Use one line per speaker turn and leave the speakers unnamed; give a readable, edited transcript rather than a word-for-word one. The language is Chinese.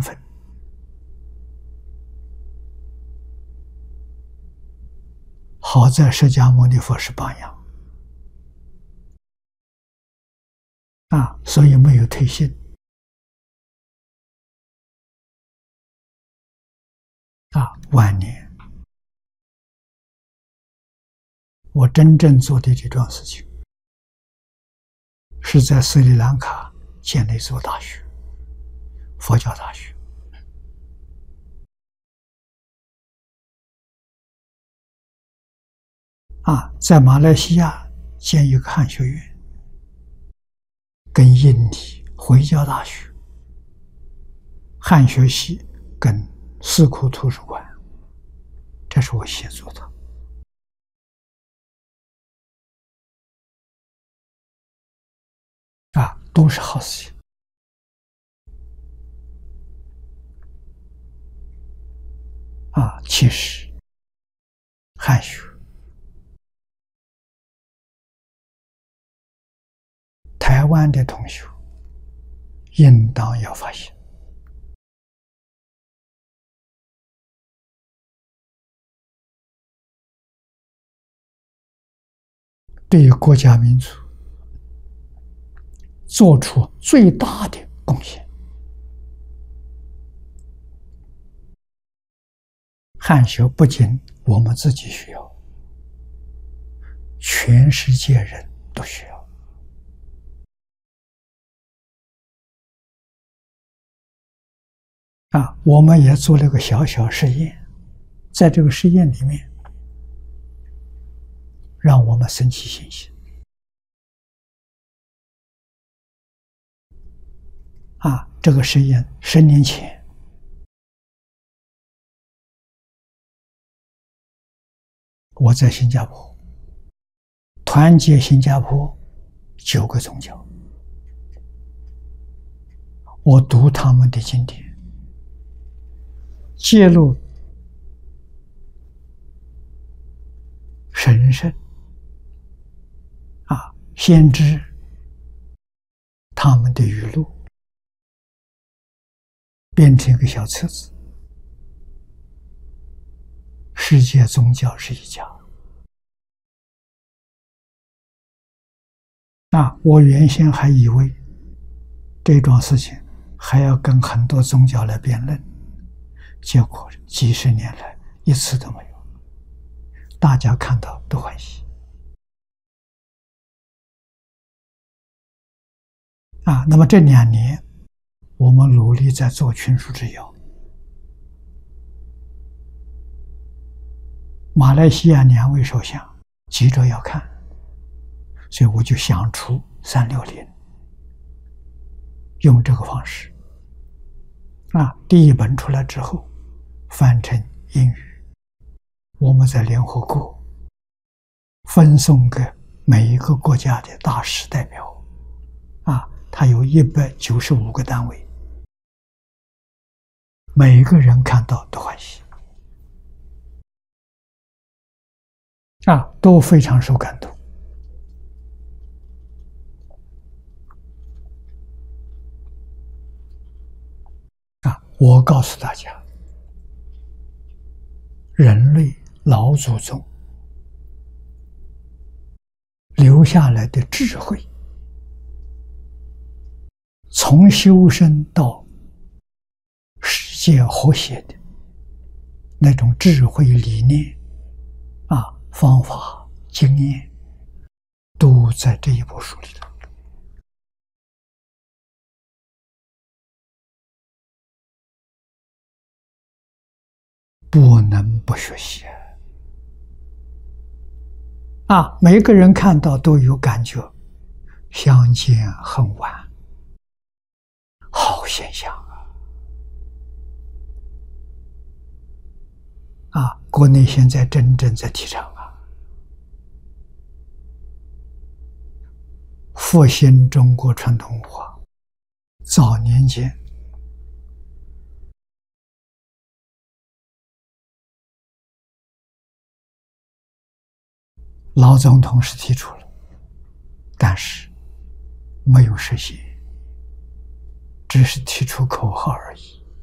分。好在释迦牟尼佛是榜样所以没有退心晚年我真正做的这桩事情，是在斯里兰卡建了一所大学，佛教大学。在马来西亚建一个汉学院，跟印尼回教大学、汉学系跟四库图书馆，这是我协助的。都是好事情。其实汉学台湾的同学应当要发现，对于国家民族做出最大的贡献。汉学不仅我们自己需要，全世界人都需要。我们也做了个小小实验，在这个实验里面，让我们升起信心。这个实验10年前，我在新加坡团结新加坡9个宗教，我读他们的经典，揭露神圣先知他们的语录，变成一个小册子。世界宗教是一家。我原先还以为这桩事情还要跟很多宗教来辩论，结果几十年来一次都没有，大家看到都欢喜。那么这2年我们努力在做群书治要，马来西亚2位首相急着要看，所以我就想出360，用这个方式。第1本出来之后，翻成英语，我们在联合国分送给每一个国家的大使代表，它有195个单位，每个人看到都欢喜，都非常受感动。我告诉大家，人类老祖宗留下来的智慧，从修身到世界和谐的那种智慧理念方法经验，都在这一部书里头。不能不学习每个人看到都有感觉，相见恨晚，好现象国内现在真正在提倡复兴中国传统文化。早年间老总统是提出了，但是没有实现，只是提出口号而已。